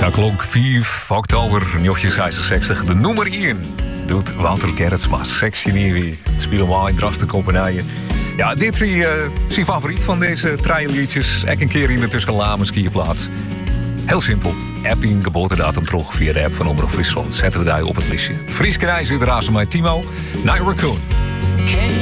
Dat klonk 5 oktober 1966. De nummer 1 doet Wouter Gerritsma. 16 jaar weer. Het spelen we in draste Kopenhagen. Ja, dit is zijn favoriet van deze trailerliedjes. Ek een keer in de Tuskenlamen skierplaats. Heel simpel. App in geboortedatum terug via de app van Omroep Friesland. Zetten we daar op het listje. Frieske reis zit er met Timo. Naar Raccoon.